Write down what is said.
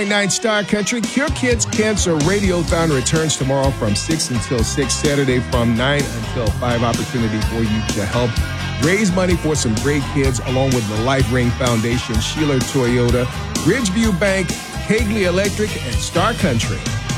9 Star Country Cure Kids Cancer Radiothon returns tomorrow from 6 until 6, Saturday from 9 until 5. Opportunity for you to help raise money for some great kids along with the Life Ring Foundation, Sheeler Toyota, Ridgeview Bank, Hagley Electric, and Star Country.